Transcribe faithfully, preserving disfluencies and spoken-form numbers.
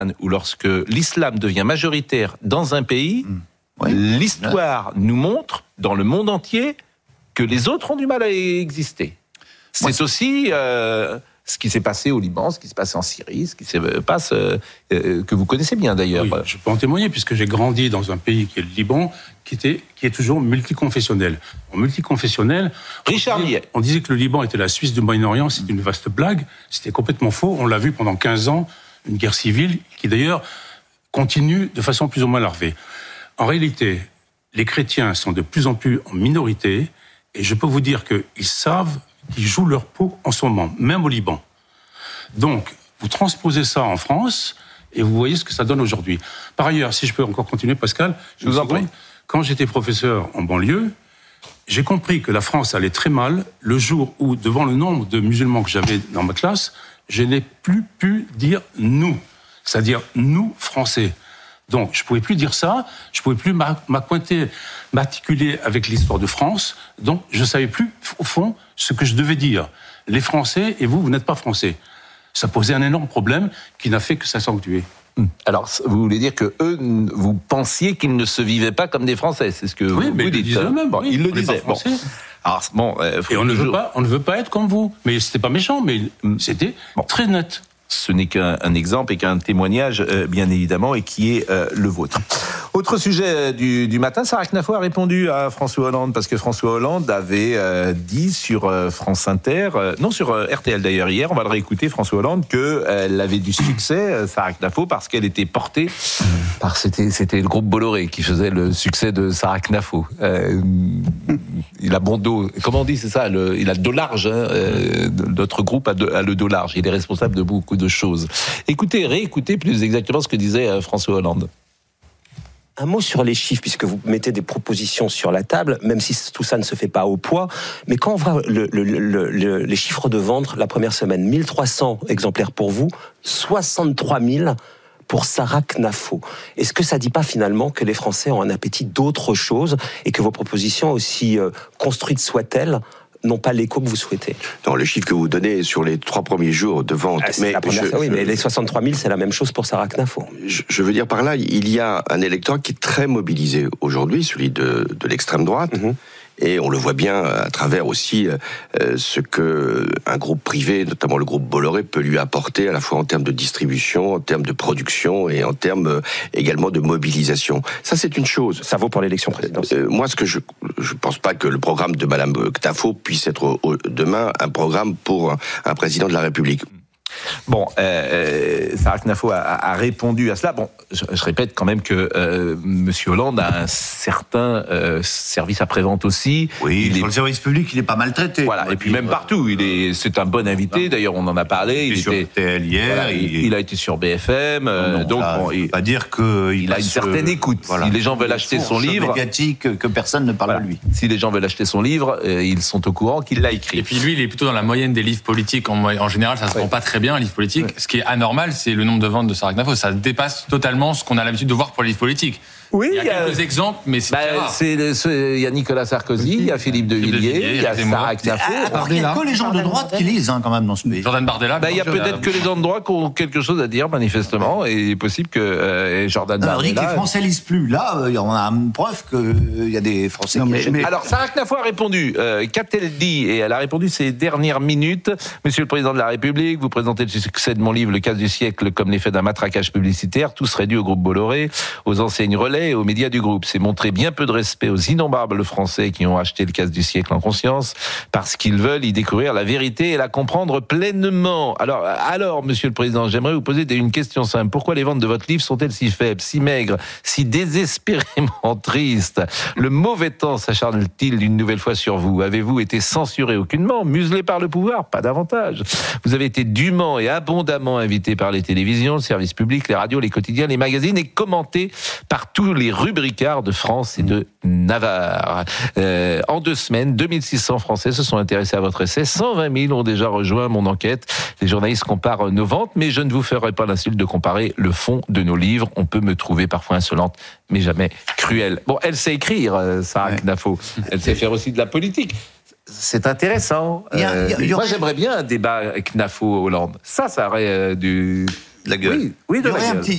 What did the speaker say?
où lorsque l'islam devient majoritaire dans un pays, mmh. oui. l'histoire nous montre, dans le monde entier, que les autres ont du mal à exister. C'est Moi, aussi euh, ce qui s'est passé au Liban, ce qui s'est passé en Syrie, ce qui se passe, euh, euh, que vous connaissez bien d'ailleurs. Oui, je peux en témoigner, puisque j'ai grandi dans un pays qui est le Liban, qui, était, qui est toujours multiconfessionnel. En multiconfessionnel, Richard on disait, on disait que le Liban était la Suisse du Moyen-Orient, c'est une vaste blague, c'était complètement faux. On l'a vu pendant quinze ans, une guerre civile qui d'ailleurs continue de façon plus ou moins larvée. En réalité, les chrétiens sont de plus en plus en minorité, et je peux vous dire qu'ils savent qu'ils jouent leur peau en ce moment, même au Liban. Donc, vous transposez ça en France, et vous voyez ce que ça donne aujourd'hui. Par ailleurs, si je peux encore continuer, Pascal, je vous en prie. Quand j'étais professeur en banlieue, j'ai compris que la France allait très mal le jour où, devant le nombre de musulmans que j'avais dans ma classe, je n'ai plus pu dire « nous », c'est-à-dire « nous, Français ». Donc, je ne pouvais plus dire ça, je ne pouvais plus m'accointer, m'articuler avec l'histoire de France, donc je ne savais plus, au fond, ce que je devais dire. Les Français, et vous, vous n'êtes pas Français. Ça posait un énorme problème qui n'a fait que s'accentuer. Alors, vous voulez dire que eux, vous pensiez qu'ils ne se vivaient pas comme des Français, c'est ce que oui, vous, mais vous ils dites. Le disaient eux-mêmes, bon, oui, ils le disaient. Bon. Alors, bon, euh, et on ne, toujours... veut pas, on ne veut pas être comme vous. Mais c'était pas méchant, mais c'était bon. Très net. Ce n'est qu'un un exemple et qu'un témoignage, euh, bien évidemment, et qui est euh, le vôtre. Autre sujet du, du matin, Sarah Knafo a répondu à François Hollande, parce que François Hollande avait euh, dit sur euh, France Inter, euh, non sur euh, R T L d'ailleurs hier, on va le réécouter, François Hollande, qu'elle avait du succès, euh, Sarah Knafo, parce qu'elle était portée par, c'était, c'était le groupe Bolloré qui faisait le succès de Sarah Knafo. Euh, il a bon dos, comment on dit, c'est ça, le, il a le dos large, hein, euh, notre groupe a, de, a le dos large, il est responsable de beaucoup de choses. Écoutez, réécoutez plus exactement ce que disait euh, François Hollande. Un mot sur les chiffres, puisque vous mettez des propositions sur la table, même si tout ça ne se fait pas au poids. Mais quand on voit le, le, le, le, les chiffres de vente la première semaine, mille trois cents exemplaires pour vous, soixante-trois mille pour Sarah Knafo. Est-ce que ça ne dit pas finalement que les Français ont un appétit d'autre chose et que vos propositions, aussi euh, construites soient-elles, n'ont pas l'écho que vous souhaitez? Non, le chiffre que vous donnez sur les trois premiers jours de vente... Ah, mais, je, fois, oui, je, mais les soixante-trois mille, c'est la même chose pour Sarah Knafo. Je, je veux dire par là, il y a un électorat qui est très mobilisé aujourd'hui, celui de, de l'extrême droite, mm-hmm. et on le voit bien à travers aussi euh, ce que un groupe privé, notamment le groupe Bolloré, peut lui apporter à la fois en termes de distribution, en termes de production et en termes euh, également de mobilisation. Ça, c'est une chose. Ça vaut pour l'élection présidentielle. Euh, moi, ce que je je pense pas que le programme de Madame Knafo puisse être euh, demain un programme pour un, un président de la République. Bon, euh, Sarah Knafo a, a répondu à cela. Bon, je, je répète quand même que euh, Monsieur Hollande a un certain euh, service après-vente aussi. Oui, il sur est... le service public, il est pas maltraité. Voilà, et puis même partout, il est, c'est un bon invité. D'ailleurs, on en a parlé. Il, il était sur était R T L hier. Voilà, il, il a été sur B F M. Euh, non, donc, là, bon, il, pas dire que il a une certaine euh, écoute. Voilà. Si les gens veulent acheter son livre, médiatique que personne ne parle voilà. de lui. Si les gens veulent acheter son livre, euh, ils sont au courant qu'il l'a écrit. Et puis lui, il est plutôt dans la moyenne des livres politiques. En, en général, ça se vend ouais. pas très bien, un livre politique. Ouais. Ce qui est anormal, c'est le nombre de ventes de Sarah Knafo. Ça dépasse totalement ce qu'on a l'habitude de voir pour les livres politiques. Oui, il y a, il y a quelques exemples, mais c'est bah, très rare. C'est, c'est, il y a Nicolas Sarkozy, il y a Philippe de Villiers, il y a Sarah Knafo. Ah, il n'y a que les gens de droite qui lisent hein, quand même dans ce pays. Jordan Bardella. Bah, il y a peut-être euh... que les gens de droite qui ont quelque chose à dire, manifestement, et il est possible que euh, Jordan non, Bardella... On dit que les Français lisent plus. Là, euh, on a une preuve qu'il euh, y a des Français non, qui mais, mais... Alors, Sarah Knafo a répondu. Euh, qu'a-t-elle dit? Et elle a répondu ces dernières minutes. Monsieur le Président de la République, vous présentez le succès de mon livre, Le casse du siècle, comme l'effet d'un matraquage publicitaire. Tout serait dû au groupe Bolloré, aux enseignes relais et aux médias du groupe. C'est montrer bien peu de respect aux innombrables Français qui ont acheté le casse du siècle en conscience, parce qu'ils veulent y découvrir la vérité et la comprendre pleinement. Alors, alors, Monsieur le Président, j'aimerais vous poser une question simple. Pourquoi les ventes de votre livre sont-elles si faibles, si maigres, si désespérément tristes? Le mauvais temps s'acharne-t-il une nouvelle fois sur vous? Avez-vous été censuré? Aucunement. Muselé par le pouvoir? Pas davantage. Vous avez été dûment et abondamment invité par les télévisions, le service public, les radios, les quotidiens, les magazines et commenté par tous les rubricards de France et de Navarre. Euh, en deux semaines, deux mille six cents Français se sont intéressés à votre essai. cent vingt mille ont déjà rejoint mon enquête. Les journalistes comparent nos ventes, mais je ne vous ferai pas l'insulte de comparer le fond de nos livres. On peut me trouver parfois insolente, mais jamais cruelle. Bon, elle sait écrire, Sarah ouais. Knafo. Elle sait faire aussi de la politique. C'est intéressant. Il y a, il y a, il y a... Moi, j'aimerais bien un débat Knafo-Hollande. Ça, ça aurait euh, du... De la gueule. Oui, oui de la gueule.